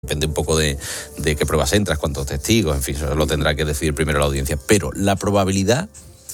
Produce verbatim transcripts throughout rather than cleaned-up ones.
Depende un poco de, de qué pruebas entras, cuántos testigos, en fin, eso lo tendrá que decidir primero la audiencia. Pero la probabilidad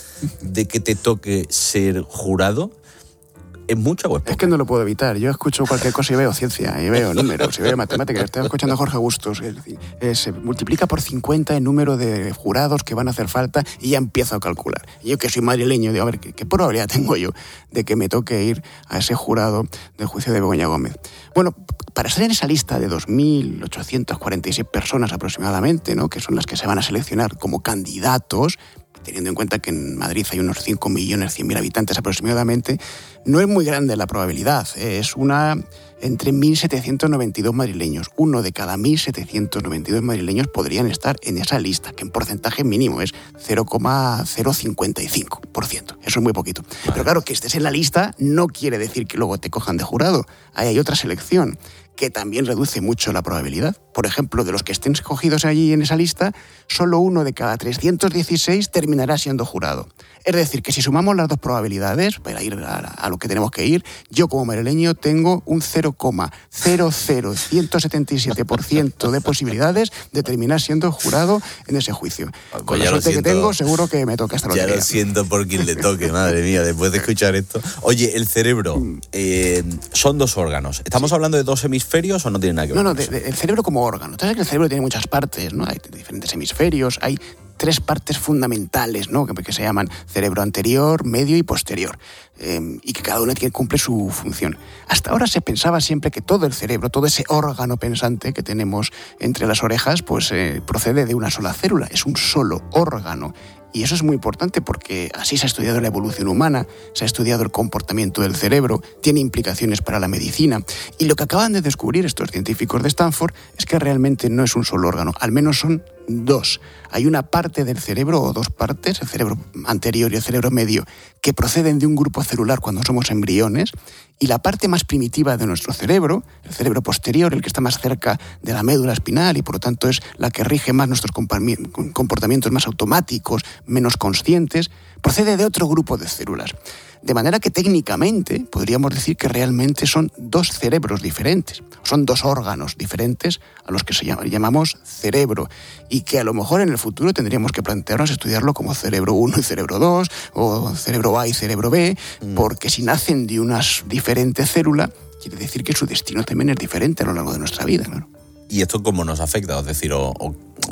de que te toque ser jurado ¿es mucha o es poca? Es que no lo puedo evitar. Yo escucho cualquier cosa y veo ciencia, y veo números, y veo matemáticas. Estoy escuchando a Jorge Bustos. Es decir, eh, se multiplica por cincuenta el número de jurados que van a hacer falta y ya empiezo a calcular. Y yo que soy madrileño, digo, a ver, ¿qué, qué probabilidad tengo yo de que me toque ir a ese jurado del juicio de Begoña Gómez? Bueno, para estar en esa lista de dos mil ochocientas cuarenta y seis personas aproximadamente, ¿no?, que son las que se van a seleccionar como candidatos, teniendo en cuenta que en Madrid hay unos cinco millones cien mil habitantes aproximadamente, no es muy grande la probabilidad. Es una entre mil setecientos noventa y dos madrileños. Uno de cada mil setecientos noventa y dos madrileños podrían estar en esa lista, que en porcentaje mínimo es cero coma cero cincuenta y cinco por ciento. Eso es muy poquito. Vale. Pero claro, que estés en la lista no quiere decir que luego te cojan de jurado. Ahí hay otra selección que también reduce mucho la probabilidad. Por ejemplo, de los que estén escogidos allí en esa lista, solo uno de cada trescientos dieciséis terminará siendo jurado. Es decir, que si sumamos las dos probabilidades, para ir a, a lo que tenemos que ir, yo como madrileño tengo un cero coma cero cero ciento setenta y siete por ciento de posibilidades de terminar siendo jurado en ese juicio. Pues Con la suerte siento, que tengo, seguro que me toca esta lotería. Ya lo siento por quien le toque, madre mía, después de escuchar esto. Oye, el cerebro, eh, son dos órganos. ¿Estamos sí. hablando de dos hemisferios o no tiene nada que ver? No, no, de, de, el cerebro como órgano. Sabes que el cerebro tiene muchas partes, ¿no? Hay diferentes hemisferios, hay tres partes fundamentales, ¿no?, que, que se llaman cerebro anterior, medio y posterior, eh, y que cada uno tiene, cumple su función. Hasta ahora se pensaba siempre que todo el cerebro, todo ese órgano pensante que tenemos entre las orejas, pues eh, procede de una sola célula, es un solo órgano. Y eso es muy importante porque así se ha estudiado la evolución humana, se ha estudiado el comportamiento del cerebro, tiene implicaciones para la medicina. Y lo que acaban de descubrir estos científicos de Stanford es que realmente no es un solo órgano, al menos son dos. Hay una parte del cerebro, o dos partes, el cerebro anterior y el cerebro medio, que proceden de un grupo celular cuando somos embriones, y la parte más primitiva de nuestro cerebro, el cerebro posterior, el que está más cerca de la médula espinal y por lo tanto es la que rige más nuestros comportamientos más automáticos, menos conscientes, procede de otro grupo de células. De manera que técnicamente podríamos decir que realmente son dos cerebros diferentes, son dos órganos diferentes a los que se llama, llamamos cerebro, y que a lo mejor en el futuro tendríamos que plantearnos estudiarlo como cerebro uno y cerebro dos, o cerebro A y cerebro B, mm. porque si nacen de una diferente célula, quiere decir que su destino también es diferente a lo largo de nuestra vida, ¿no? ¿Y esto cómo nos afecta? Es decir, o, o,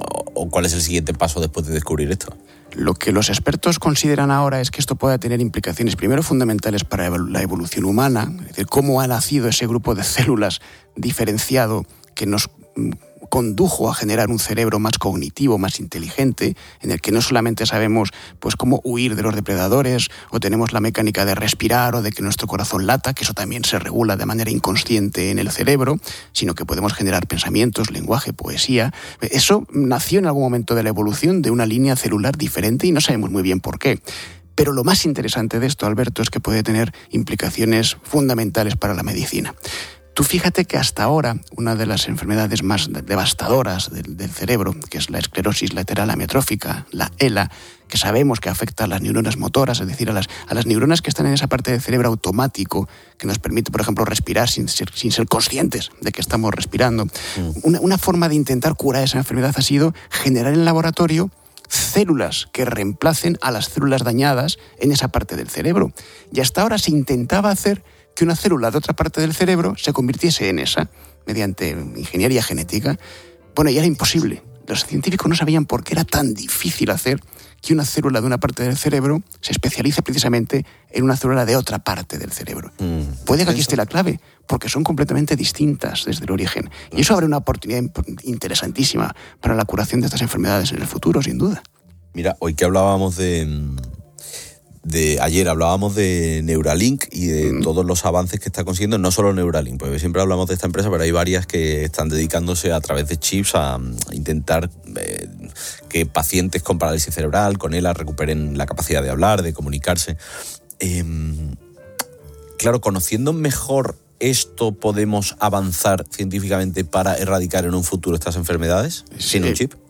o ¿cuál es el siguiente paso después de descubrir esto? Lo que los expertos consideran ahora es que esto pueda tener implicaciones, primero, fundamentales para la evolución humana, es decir, cómo ha nacido ese grupo de células diferenciado que nos condujo a generar un cerebro más cognitivo, más inteligente, en el que no solamente sabemos pues cómo huir de los depredadores, o tenemos la mecánica de respirar o de que nuestro corazón lata, que eso también se regula de manera inconsciente en el cerebro, sino que podemos generar pensamientos, lenguaje, poesía. Eso nació en algún momento de la evolución de una línea celular diferente y no sabemos muy bien por qué. Pero lo más interesante de esto, Alberto, es que puede tener implicaciones fundamentales para la medicina. Tú fíjate que hasta ahora una de las enfermedades más devastadoras del, del cerebro, que es la esclerosis lateral amiotrófica, la ELA, que sabemos que afecta a las neuronas motoras, es decir, a las, a las neuronas que están en esa parte del cerebro automático, que nos permite, por ejemplo, respirar sin ser, sin ser conscientes de que estamos respirando. Mm. Una, una forma de intentar curar esa enfermedad ha sido generar en el laboratorio células que reemplacen a las células dañadas en esa parte del cerebro. Y hasta ahora se intentaba hacer que una célula de otra parte del cerebro se convirtiese en esa, mediante ingeniería genética. Bueno, y era imposible. Los científicos no sabían por qué era tan difícil hacer que una célula de una parte del cerebro se especialice precisamente en una célula de otra parte del cerebro. Mm, Puede que aquí esté la clave, porque son completamente distintas desde el origen. Y eso abre una oportunidad interesantísima para la curación de estas enfermedades en el futuro, sin duda. Mira, hoy que hablábamos de... De, ayer hablábamos de Neuralink y de mm. todos los avances que está consiguiendo, no solo Neuralink, porque siempre hablamos de esta empresa, pero hay varias que están dedicándose a través de chips a, a intentar eh, que pacientes con parálisis cerebral, con ELA, recuperen la capacidad de hablar, de comunicarse. Eh, claro, conociendo mejor esto, ¿podemos avanzar científicamente para erradicar en un futuro estas enfermedades sin un chip?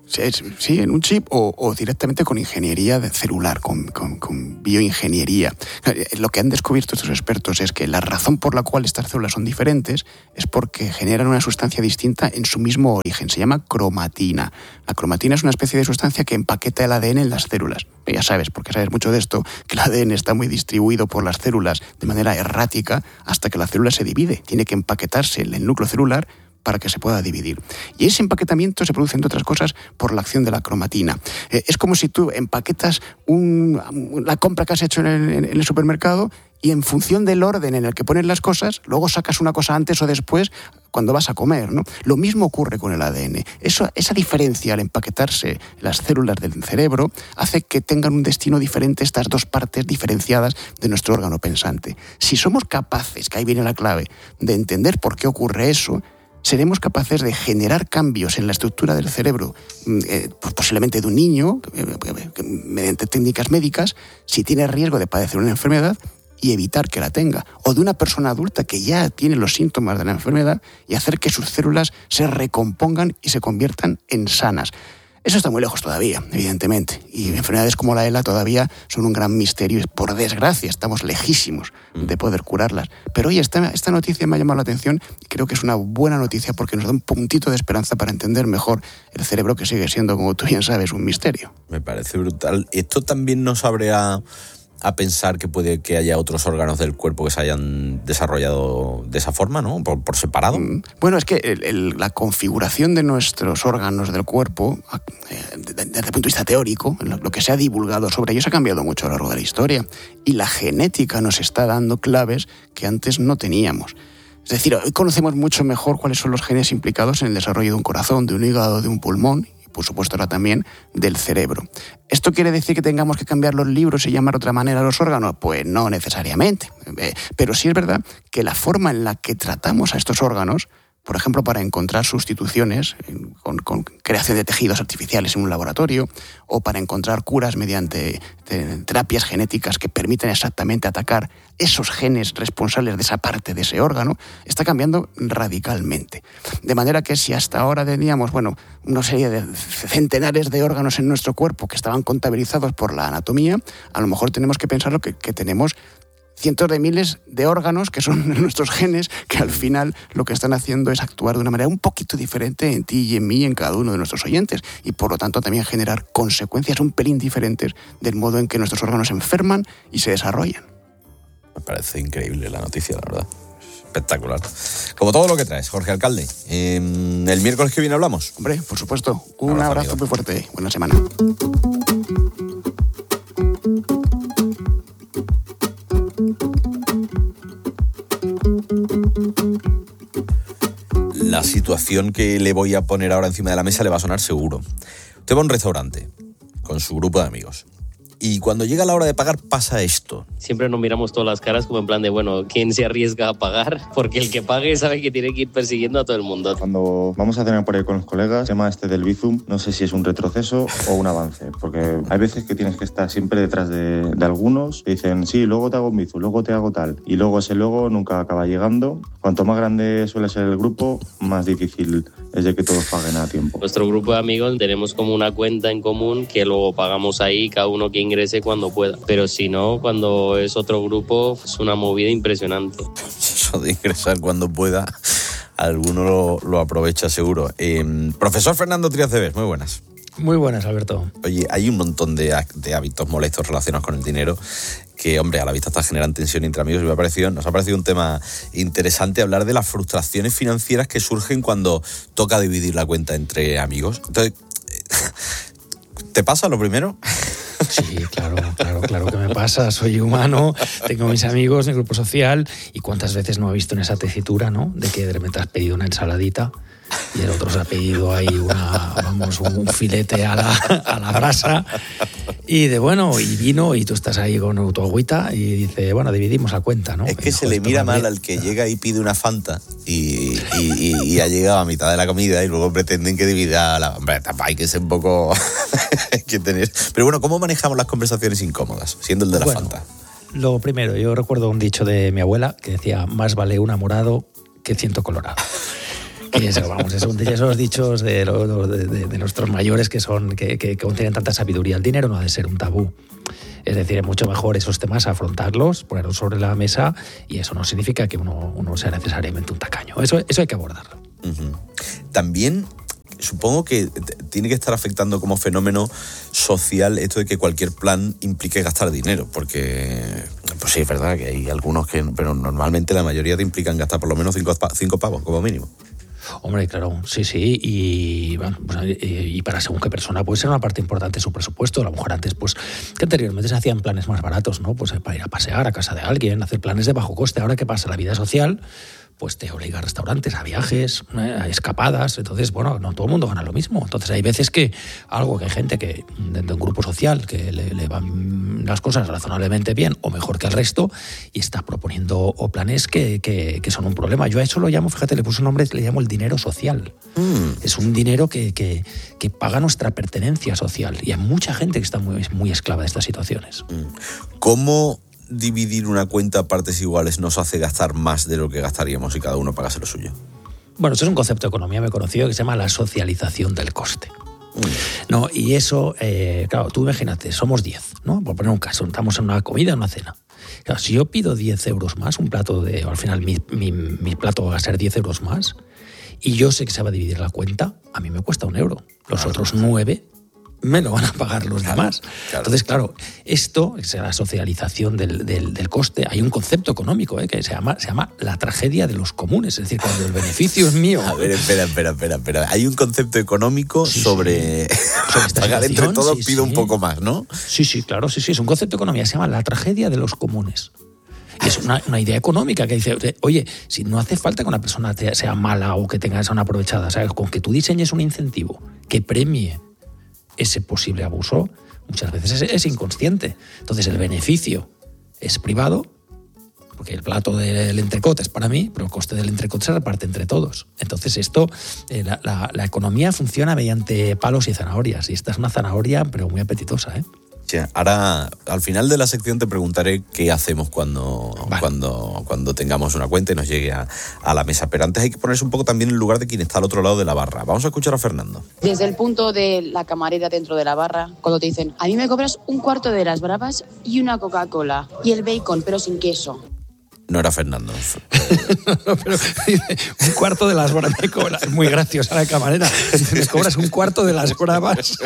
Sí, en un chip o, o directamente con ingeniería celular, con, con, con bioingeniería. Lo que han descubierto estos expertos es que la razón por la cual estas células son diferentes es porque generan una sustancia distinta en su mismo origen. Se llama cromatina. La cromatina es una especie de sustancia que empaqueta el A D N en las células. Ya sabes, porque sabes mucho de esto, que el A D N está muy distribuido por las células de manera errática hasta que la célula se divide. Tiene que empaquetarse en el núcleo celular para que se pueda dividir. Y ese empaquetamiento se produce, entre otras cosas, por la acción de la cromatina. Eh, es como si tú empaquetas un, la compra que has hecho en el, en el supermercado y en función del orden en el que pones las cosas, luego sacas una cosa antes o después cuando vas a comer, ¿no? Lo mismo ocurre con el A D N. Eso, esa diferencia al empaquetarse las células del cerebro hace que tengan un destino diferente estas dos partes diferenciadas de nuestro órgano pensante. Si somos capaces, que ahí viene la clave, de entender por qué ocurre eso, seremos capaces de generar cambios en la estructura del cerebro, eh, posiblemente de un niño, eh, mediante técnicas médicas, si tiene riesgo de padecer una enfermedad, y evitar que la tenga. O de una persona adulta que ya tiene los síntomas de la enfermedad y hacer que sus células se recompongan y se conviertan en sanas. Eso está muy lejos todavía, evidentemente. Y enfermedades como la ELA todavía son un gran misterio. Por desgracia, estamos lejísimos de poder curarlas. Pero oye, esta, esta noticia me ha llamado la atención y creo que es una buena noticia porque nos da un puntito de esperanza para entender mejor el cerebro, que sigue siendo, como tú bien sabes, un misterio. Me parece brutal. Esto también nos abre a, a pensar que puede que haya otros órganos del cuerpo que se hayan desarrollado de esa forma, ¿no? Por, por separado. Bueno, es que el, el, la configuración de nuestros órganos del cuerpo, eh, desde el punto de vista teórico, lo, lo que se ha divulgado sobre ellos ha cambiado mucho a lo largo de la historia. Y la genética nos está dando claves que antes no teníamos. Es decir, hoy conocemos mucho mejor cuáles son los genes implicados en el desarrollo de un corazón, de un hígado, de un pulmón, por supuesto ahora también del cerebro. ¿Esto quiere decir que tengamos que cambiar los libros y llamar de otra manera a los órganos? Pues no necesariamente. Eh, pero sí es verdad que la forma en la que tratamos a estos órganos, por ejemplo, para encontrar sustituciones con, con creación de tejidos artificiales en un laboratorio o para encontrar curas mediante terapias genéticas que permiten exactamente atacar esos genes responsables de esa parte de ese órgano, está cambiando radicalmente. De manera que si hasta ahora teníamos, bueno, una serie de centenares de órganos en nuestro cuerpo que estaban contabilizados por la anatomía, a lo mejor tenemos que pensar lo que, que tenemos cientos de miles de órganos que son nuestros genes, que al final lo que están haciendo es actuar de una manera un poquito diferente en ti y en mí y en cada uno de nuestros oyentes, y por lo tanto también generar consecuencias un pelín diferentes del modo en que nuestros órganos se enferman y se desarrollan. Me parece increíble la noticia, la verdad. Espectacular. Como todo lo que traes, Jorge Alcalde. Eh, el miércoles que viene hablamos. Hombre, por supuesto. Un abrazo, abrazo amigo. Muy fuerte. Buena semana. La situación que le voy a poner ahora encima de la mesa le va a sonar seguro. Usted va a un restaurante con su grupo de amigos y cuando llega la hora de pagar pasa esto. Siempre nos miramos todas las caras como en plan de, bueno, ¿quién se arriesga a pagar? Porque el que pague sabe que tiene que ir persiguiendo a todo el mundo. Cuando vamos a cenar por ahí con los colegas, el tema este del Bizum, no sé si es un retroceso o un avance, porque hay veces que tienes que estar siempre detrás de, de algunos que dicen, sí, luego te hago un Bizum, luego te hago tal, y luego ese luego nunca acaba llegando. Cuanto más grande suele ser el grupo, más difícil es de que todos paguen a tiempo. Nuestro grupo de amigos tenemos como una cuenta en común que luego pagamos ahí, cada uno que ingrese cuando pueda. Pero si no, cuando es otro grupo, es una movida impresionante. Eso de ingresar cuando pueda, alguno lo, lo aprovecha seguro. Eh, profesor Fernando Trías de Bes, muy buenas. Muy buenas, Alberto. Oye, hay un montón de, de hábitos molestos relacionados con el dinero que, hombre, a la vista está generan tensión entre amigos y me ha parecido, nos ha parecido un tema interesante hablar de las frustraciones financieras que surgen cuando toca dividir la cuenta entre amigos. Entonces, ¿te pasa lo primero? Sí, claro, claro, claro que me pasa. Soy humano, tengo mis amigos, mi grupo social, y cuántas veces no he visto en esa tesitura, ¿no? De que de repente has pedido una ensaladita y el otro se ha pedido ahí una, vamos, un filete a la, a la brasa y de bueno, y vino y tú estás ahí con tu agüita y dice, bueno, dividimos la cuenta, ¿no? Es que y, se le mira mal bien al que llega y pide una Fanta y, y, y, y ha llegado a mitad de la comida y luego pretenden que divida la... Hombre, hay que ser un poco... hay que tener... Pero bueno, ¿cómo manejamos las conversaciones incómodas, siendo el de la bueno, Fanta? Lo primero, yo recuerdo un dicho de mi abuela que decía, más vale un amorado que ciento colorado. Y eso, vamos, es un de esos dichos de, lo, de, de, de nuestros mayores que son que, que, que contienen tanta sabiduría. El dinero no ha de ser un tabú. Es decir, es mucho mejor esos temas afrontarlos, ponerlos sobre la mesa, y eso no significa que uno, uno sea necesariamente un tacaño. Eso, eso hay que abordarlo. Uh-huh. También supongo que tiene que estar afectando como fenómeno social esto de que cualquier plan implique gastar dinero, porque pues sí, es verdad que hay algunos que, pero normalmente la mayoría te implican gastar por lo menos cinco, cinco pavos como mínimo. Hombre, claro, sí, sí, y, bueno, pues, y para según qué persona puede ser una parte importante de su presupuesto. A lo mejor antes, pues, que anteriormente se hacían planes más baratos, ¿no? Pues para ir a pasear a casa de alguien, hacer planes de bajo coste. Ahora, ¿qué pasa? La vida social pues te obliga a restaurantes, a viajes, ¿eh? A escapadas. Entonces, bueno, no todo el mundo gana lo mismo. Entonces hay veces que algo que hay gente que dentro de un grupo social que le, le van las cosas razonablemente bien o mejor que al resto y está proponiendo o planes que, que, que son un problema. Yo a eso lo llamo, fíjate, le puse un nombre, le llamo el dinero social. Mm. Es un dinero que, que, que paga nuestra pertenencia social y hay mucha gente que está muy, muy esclava de estas situaciones. ¿Cómo dividir una cuenta a partes iguales nos hace gastar más de lo que gastaríamos si cada uno pagase lo suyo? Bueno, eso es un concepto de economía muy conocido que se llama la socialización del coste. Mm. No, y eso, eh, claro, tú imagínate, somos diez, ¿no? Por poner un caso, estamos en una comida, en una cena. Claro, si yo pido diez euros más, un plato de, o al final mi, mi, mi plato va a ser diez euros más, y yo sé que se va a dividir la cuenta, a mí me cuesta un euro. Los claro. otros nueve me lo van a pagar los claro, demás. Claro. Entonces, claro, esto es la socialización del, del, del coste. Hay un concepto económico ¿eh? que se llama, se llama la tragedia de los comunes. Es decir, cuando el beneficio es mío... A ver, espera, espera, espera. espera. Hay un concepto económico sí, sobre... Sí. sobre pagar entre todos, sí, pido sí. un poco más, ¿no? Sí, sí, claro, sí, sí. Es un concepto de economía. Se llama la tragedia de los comunes. Y es una, una idea económica que dice, oye, si no hace falta que una persona sea mala o que tenga esa una aprovechada, o sea, con que tú diseñes un incentivo que premie ese posible abuso, muchas veces es, es inconsciente. Entonces el beneficio es privado, porque el plato del entrecot es para mí, pero el coste del entrecot se reparte entre todos. Entonces esto, eh, la, la, la economía funciona mediante palos y zanahorias, y esta es una zanahoria, pero muy apetitosa, ¿eh? Sí, ahora, al final de la sección te preguntaré qué hacemos cuando, vale. cuando, cuando tengamos una cuenta y nos llegue a, a la mesa. Pero antes hay que ponerse un poco también en el lugar de quien está al otro lado de la barra. Vamos a escuchar a Fernando. Desde el punto de la camarera dentro de la barra, cuando te dicen, a mí me cobras un cuarto de las bravas y una Coca-Cola y el bacon, pero sin queso. No era Fernando. no, pero dice, un cuarto de las bravas me cobra. Es muy graciosa la camarera. Dice, me cobras un cuarto de las bravas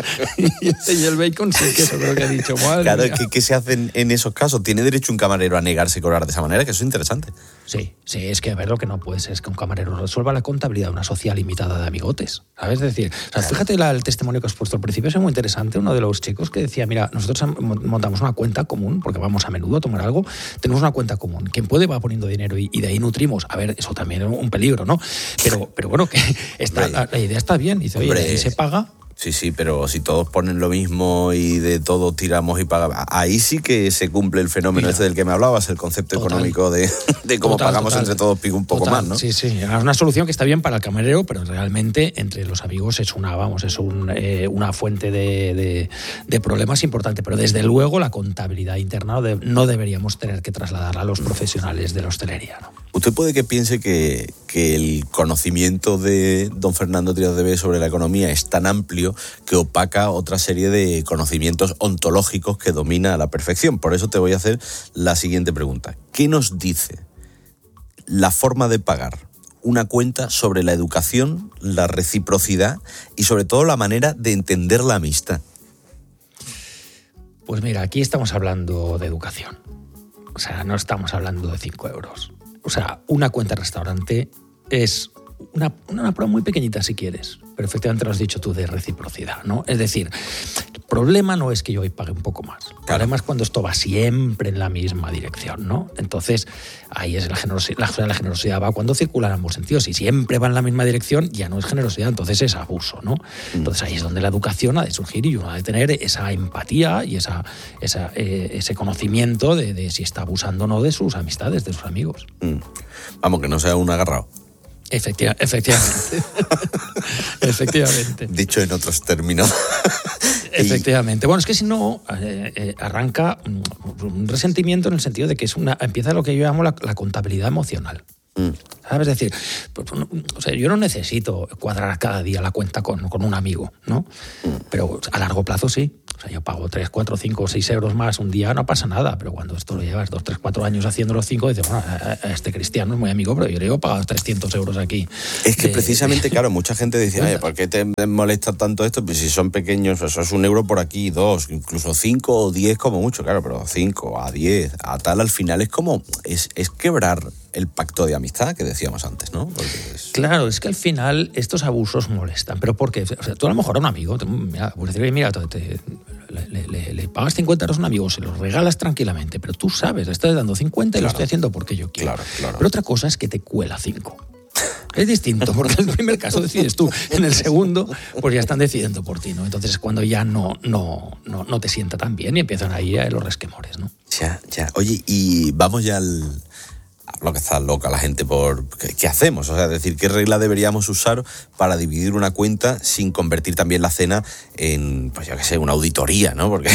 y el bacon sin queso, creo que ha dicho. Madre claro, mía. ¿qué, ¿qué se hace en esos casos? ¿Tiene derecho un camarero a negarse a cobrar de esa manera? Que eso es interesante. Sí, sí, es que a ver, lo que no puede ser es que un camarero resuelva la contabilidad de una sociedad limitada de amigotes, ¿sabes? Es decir, o sea, fíjate la, el testimonio que has puesto al principio, es muy interesante. Uno de los chicos que decía, mira, nosotros montamos una cuenta común, porque vamos a menudo a tomar algo, tenemos una cuenta común. Quien puede va poniendo dinero y, y de ahí nutrimos. A ver, eso también es un peligro, ¿no? Pero, pero bueno, que está, la, la idea está bien. Dice, oye, de ahí se paga... Sí, sí, pero si todos ponen lo mismo y de todo tiramos y pagamos, ahí sí que se cumple el fenómeno Mira, este del que me hablabas, el concepto total, económico de, de cómo total, pagamos total, entre todos pico un poco total, más, ¿no? Sí, sí, es una solución que está bien para el camarero, pero realmente entre los amigos es una, vamos, es un, eh, una fuente de, de, de problemas importante. Pero desde luego la contabilidad interna no, de, no deberíamos tener que trasladarla a los profesionales de la hostelería, ¿no? Usted puede que piense que, que el conocimiento de don Fernando Trías de Bes sobre la economía es tan amplio que opaca otra serie de conocimientos ontológicos que domina a la perfección. Por eso te voy a hacer la siguiente pregunta. ¿Qué nos dice la forma de pagar una cuenta sobre la educación, la reciprocidad y sobre todo la manera de entender la amistad? Pues mira, aquí estamos hablando de educación. O sea, no estamos hablando de cinco euros. O sea, una cuenta de restaurante es una, una prueba muy pequeñita si quieres, pero efectivamente lo has dicho tú de reciprocidad, ¿no? Es decir, el problema no es que yo hoy pague un poco más. El problema es cuando esto va siempre en la misma dirección, ¿no? Entonces, ahí es la generosidad. La, la generosidad va cuando circula en ambos sentidos. Si siempre va en la misma dirección, ya no es generosidad, entonces es abuso, ¿no? Entonces ahí es donde la educación ha de surgir y uno ha de tener esa empatía y esa, esa, eh, ese conocimiento de, de si está abusando o no de sus amistades, de sus amigos. Mm. Vamos, que no sea un agarrado. Efectiva, efectivamente. efectivamente. Dicho en otros términos. Efectivamente. Bueno, es que si no, eh, eh, arranca un resentimiento en el sentido de que es una empieza lo que yo llamo la, la contabilidad emocional. Mm. ¿Sabes? Es decir, o sea, yo no necesito cuadrar cada día la cuenta con, con un amigo, ¿no? Pero a largo plazo sí. O sea, yo pago tres, cuatro, cinco, seis euros más un día, no pasa nada. Pero cuando esto lo llevas dos, tres, cuatro años haciendo los cinco, dices, bueno, este Cristiano es muy amigo, pero yo le digo pagar trescientos euros aquí. Es que de, precisamente, de... claro, mucha gente dice, oye, ¿por qué te molesta tanto esto? Pues si son pequeños, eso es un euro por aquí, dos, incluso cinco o diez como mucho, claro, pero cinco a diez, a tal, al final es como, es, es quebrar el pacto de amistad que decíamos antes, ¿no? Es... Claro, es que al final estos abusos molestan. ¿Pero por qué? O sea, tú a lo mejor a un amigo, te, mira, pues decir, mira, te, te, le, le, le pagas cincuenta euros a un amigo, se los regalas tranquilamente, pero tú sabes, le estás dando cincuenta y claro, lo estoy haciendo porque yo quiero. Claro, claro. Pero otra cosa es que te cuela cinco. Es distinto, porque en el primer caso decides tú, en el segundo, pues ya están decidiendo por ti, ¿no? Entonces es cuando ya no, no, no, no te sienta tan bien y empiezan ahí los resquemores, ¿no? Ya, ya. Oye, y vamos ya al... lo que está loca la gente por... ¿Qué, qué hacemos? O sea, es decir, ¿qué regla deberíamos usar para dividir una cuenta sin convertir también la cena en, pues yo qué sé, una auditoría, ¿no? Porque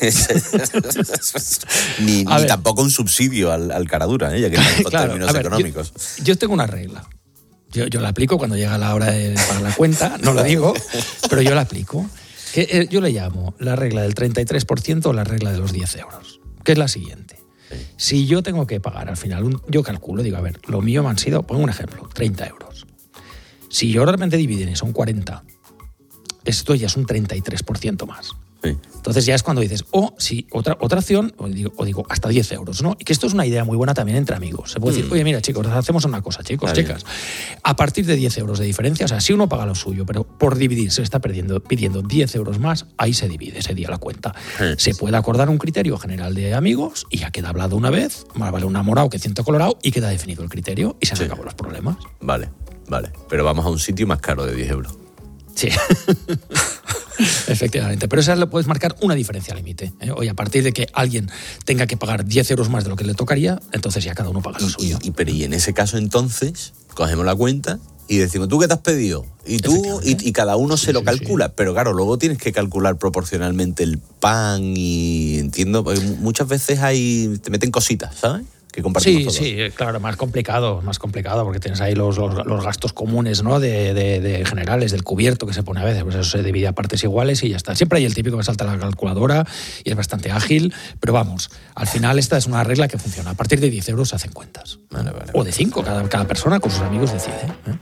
ni, ni ver, tampoco un subsidio al, al caradura, ¿eh? Ya que estamos en claro, términos ver, económicos. Yo, yo tengo una regla. Yo, yo la aplico cuando llega la hora de pagar la cuenta, no lo digo, pero yo la aplico. Que, eh, yo le llamo la regla del treinta y tres por ciento o la regla de los diez euros, que es la siguiente. Si yo tengo que pagar al final, un, yo calculo, digo, a ver, lo mío me han sido, pongo un ejemplo, treinta euros. Si yo de repente dividen y son cuarenta, esto ya es un treinta y tres por ciento más. Sí. Entonces ya es cuando dices, o oh, si otra, otra opción, o digo, o digo hasta diez euros, ¿no? Y que esto es una idea muy buena también entre amigos. Se puede mm. decir, oye, mira, chicos, hacemos una cosa, chicos, Está chicas. Bien. A partir de diez euros de diferencia, o sea, si uno paga lo suyo, pero por dividir se está perdiendo, pidiendo diez euros más, ahí se divide ese día la cuenta. Sí. Se puede acordar un criterio general de amigos y ya queda hablado una vez, más vale un enamorado que ciento colorado y queda definido el criterio y se han sí. acabado los problemas. Vale, vale. Pero vamos a un sitio más caro de diez euros. Sí. Efectivamente, pero esa le puedes marcar una diferencia límite. ¿eh? Oye, a partir de que alguien tenga que pagar diez euros más de lo que le tocaría, entonces ya cada uno paga lo suyo. Y, y, pero y en ese caso entonces cogemos la cuenta y decimos, ¿tú qué te has pedido? Y tú y, y cada uno sí, se lo sí, calcula, sí. Pero claro, luego tienes que calcular proporcionalmente el pan y entiendo, muchas veces hay te meten cositas, ¿sabes? Que compartimos sí, todos. Sí, claro, más complicado, más complicado, porque tienes ahí los, los, los gastos comunes, ¿no? De, de, de generales, del cubierto que se pone a veces, pues eso se divide a partes iguales y ya está. Siempre hay el típico que salta la calculadora y es bastante ágil, pero vamos, al final esta es una regla que funciona. A partir de diez euros se hacen cuentas. Vale, vale, o de cinco, cada, cada persona con sus amigos decide. ¿eh?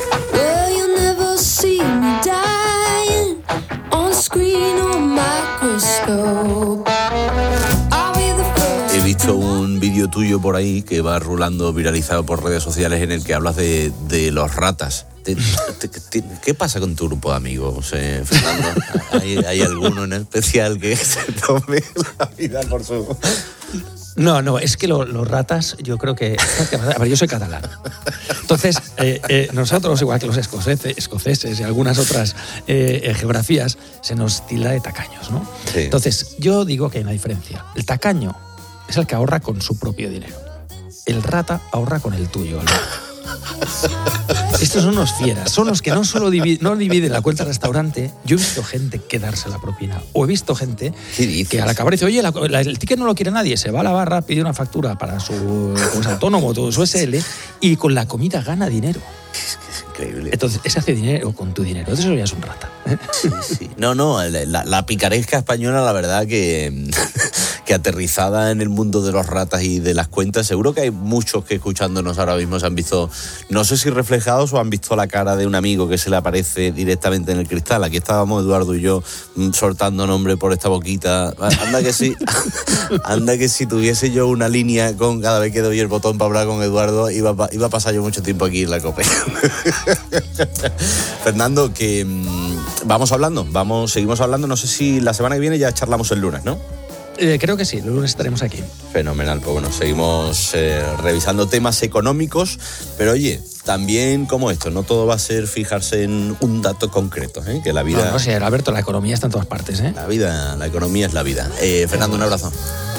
He visto un vídeo tuyo por ahí que va rulando, viralizado por redes sociales, en el que hablas de, de los ratas. ¿Te, te, te, ¿Qué pasa con tu grupo de amigos, eh, Fernando? ¿Hay, ¿Hay alguno en especial que se tome la vida por su...? No, no, es que lo, los ratas, yo creo que... A ver, yo soy catalán. Entonces, eh, eh, nosotros, igual que los escoceses, escoceses y algunas otras eh, eh, geografías, se nos tilda de tacaños, ¿no? Sí. Entonces, yo digo que hay una diferencia. El tacaño es el que ahorra con su propio dinero. El rata ahorra con el tuyo, ¿no? Estos son unos fieras, son los que no solo dividen, no dividen la cuenta del restaurante. Yo he visto gente quedarse la propina, o he visto gente que al acabar dice, oye, la, la, el ticket no lo quiere nadie, se va a la barra, pide una factura para su pues, autónomo, todo su S L, y con la comida gana dinero. Es que es increíble. Entonces, ese hace dinero con tu dinero. Eso ya es un rata. ¿eh? Sí, sí. No, no, la, la picaresca española, la verdad que, que aterrizada en el mundo de los ratas y de las cuentas, seguro que hay muchos que escuchándonos ahora mismo se han visto, no sé si reflejados o han visto la cara de un amigo que se le aparece directamente en el cristal. Aquí estábamos Eduardo y yo soltando nombre por esta boquita. Anda que sí, anda que si tuviese yo una línea con cada vez que doy el botón para hablar con Eduardo, iba, iba a pasar yo mucho tiempo aquí en la COPE. Fernando, que mmm, vamos hablando, vamos, seguimos hablando. No sé si la semana que viene ya charlamos el lunes, ¿no? Eh, creo que sí, el lunes estaremos aquí. Fenomenal, pues bueno, seguimos eh, revisando temas económicos, pero oye, también como esto, no todo va a ser fijarse en un dato concreto, ¿eh? Que la vida... No, no sé, Alberto, la economía está en todas partes, ¿eh? La vida, la economía es la vida. Eh, Fernando, un abrazo.